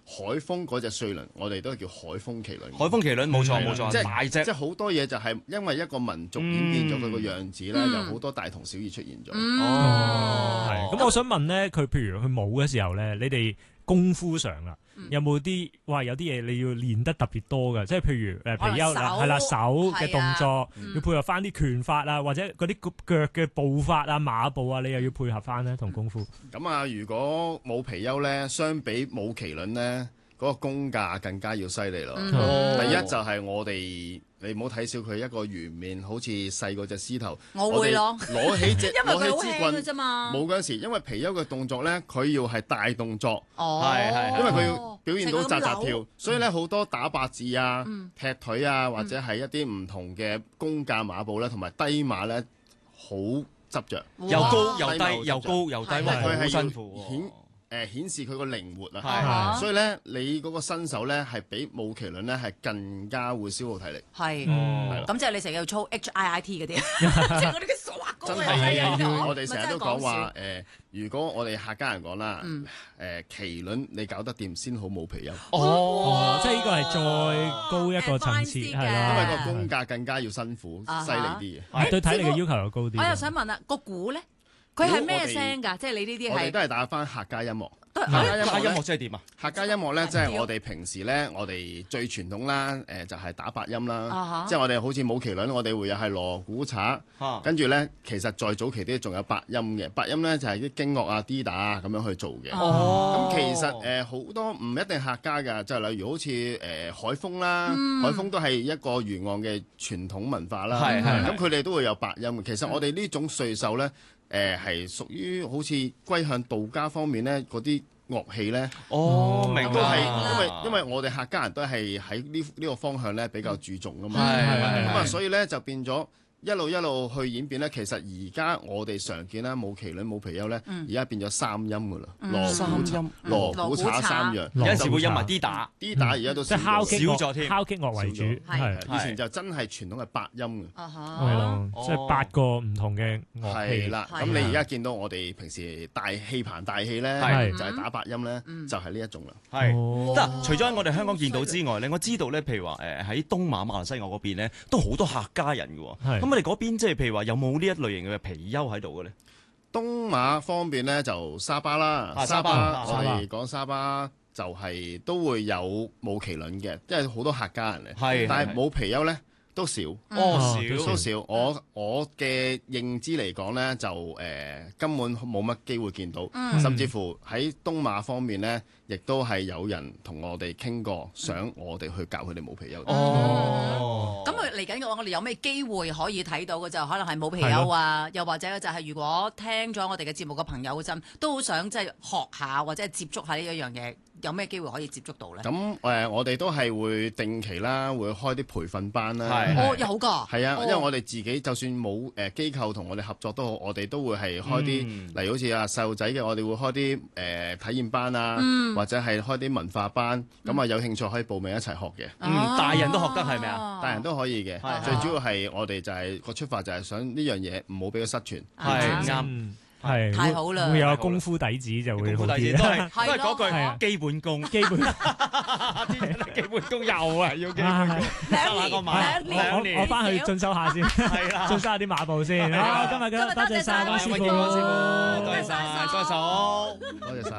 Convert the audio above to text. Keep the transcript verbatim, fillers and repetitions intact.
海豐嗰隻瑞麟，我哋都係叫海豐麒麟。 海豐麒麟冇錯冇錯， 即係大隻。 即係好多嘢就係因為一個民族演變咗佢個樣子咧，有好多大同小異出現咗。 哦，係。咁我想問咧，佢譬如佢舞嘅時候咧，你哋功夫上啦，有冇啲哇？有啲嘢你要練得特別多㗎，即係譬如誒貔貅啦，係啦，手嘅動作要配合翻啲拳法啊，或者嗰啲腳嘅步法啊、馬步啊，你又要配合翻咧同功夫。 咁啊，如果冇貔貅咧，相比冇麒麟咧，嗰個功架更加要犀利咯。第一就係我哋。你唔好睇小佢一個圓面，好似細過隻獅頭。 我會咯， 攞起隻因為佢好攞起支棍啫嘛。 冇嗰陣時，因為貔貅嘅動作咧，佢要係大動作。 哦， 係係， 因為佢要表現到扎扎跳， 嗯、 所以咧好多打八字啊、嗯、踢腿啊，或者係一啲唔同嘅功架馬步咧，同埋低馬咧，好執着。 又高又低，又高又低， 佢係辛苦。 誒顯示佢個靈活啊， 所以咧你嗰個身手咧係比冇麒麟咧係更加會消耗體力。 係，咁即係你成日要操 H I I T 嗰啲，即係嗰啲嘅數啊， 真係啊！我哋成日都講話誒，如果我哋客家人講啦，誒麒麟你搞得掂先好冇貔貅。 哦，即係呢個係再高一個層次，係咯， 因為個功架更加要辛苦、犀利啲嘅， 對體力嘅要求又高啲。 我又想問啦，個鼓咧？佢係咩聲㗎？即係你呢啲係？ 我哋都係打返客家音樂。 客家音樂，音樂即係點啊？ 客家音樂咧，即係我哋平時咧，我哋最傳統啦，誒就係打八音啦。即係我哋好似冇麒麟，我哋會有係鑼鼓鑔，跟住咧，其實再早期啲仲有八音嘅。八音咧就係啲經樂啊、D 打啊咁樣去做嘅。咁其實誒好多唔一定客家㗎，就係例如好似誒海豐啦，海豐都係一個沿岸嘅傳統文化啦。咁佢哋都會有八音嘅。其實我哋呢種歲獸咧。誒係屬於好似歸向道家方面咧，嗰啲樂器咧， 哦，明都係因為因為我哋客家人都係喺呢呢個方向咧比較注重噶嘛，咁啊所以咧就變咗。一路一路去演變咧，其實而家我哋常見啦，冇麒麟冇貔貅咧，而家變咗三音噶啦，鑼鼓鑔、鑼鼓鑔三樣， 有陣時會有埋 D 打 ，D 打而家都即係敲擊少咗添， 敲擊樂為主， 係以前就真係傳統係八音嘅， 係咯，即係八個唔同嘅樂器。 係啦，咁你而家見到我哋平時大氣棚大氣咧，就係打八音咧，就係呢一種啦。 係得，除咗喺我哋香港見到之外咧，我知道咧，譬如話誒喺東馬馬來西亞嗰邊咧，都好多客家人嘅喎，咁我哋嗰邊即係譬如話有冇呢一類型嘅貔貅喺度嘅咧？ 東馬方面咧就沙巴啦， 啊、 沙巴， 沙巴我哋講沙巴就係都會有冇麒麟嘅，因為好多客家人嚟， 係但係冇貔貅咧都少， 哦少都少。我我嘅認知嚟講咧，就誒、呃、根本冇乜機會見到， 嗯、 甚至乎喺東馬方面咧，亦都係有人同我哋傾過，想我哋去教佢哋冇貔貅。 哦，咁佢嚟緊嘅話，我哋有咩機會可以睇到嘅就可能係冇貔貅啊，又或者就係如果聽咗我哋嘅節目嘅朋友嗰陣，都好想即係學下或者係接觸下呢一樣嘢，有咩機會可以接觸到咧？ 咁誒、呃，我哋都係會定期啦，會開啲培訓班啦。 哦，有㗎。 係啊，因為我哋自己就算冇誒機構同我哋合作都好，我哋都會係開啲，嗯、例如好似啊細路仔嘅，我哋會開啲誒、呃、體驗班啊，嗯、或者係開啲文化班，咁啊、嗯、有興趣可以報名一齊學嘅。 嗯，大人都學得係咪啊？ 大人都可以嘅， 啊、 最主要係我哋就係、是、個出發就係想呢樣嘢唔好俾佢失傳。 係啱。 係太好啦， 會有功夫底子就會好啲。 都係都係嗰句基本功，基本基本功又啊，要基本功。 兩年，兩年，我我翻去進修下先，係啦，進修下啲馬步先。好，今日嘅多謝晒關師傅， 多謝晒，多謝晒，多謝晒。